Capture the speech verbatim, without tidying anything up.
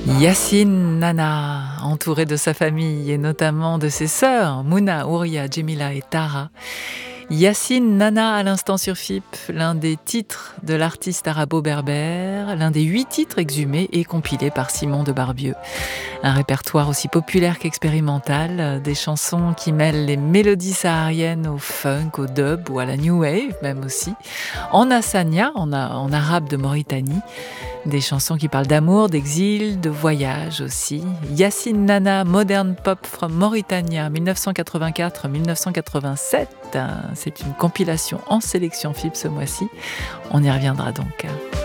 Yacine Nana, entouré de sa famille et notamment de ses sœurs, Mouna, Ouria, Djemila et Tara. Yacine Nana à l'instant sur F I P, l'un des titres de l'artiste arabo-berbère, l'un des huit titres exhumés et compilés par Simon de Barbieux. Un répertoire aussi populaire qu'expérimental, des chansons qui mêlent les mélodies sahariennes au funk, au dub ou à la new wave même aussi. En hassania, en, en arabe de Mauritanie, des chansons qui parlent d'amour, d'exil, de voyage aussi. Yacine Nana, Modern Pop from Mauritania, dix-neuf cent quatre-vingt-quatre à dix-neuf cent quatre-vingt-sept. C'est une compilation en sélection F I P ce mois-ci. On y reviendra donc.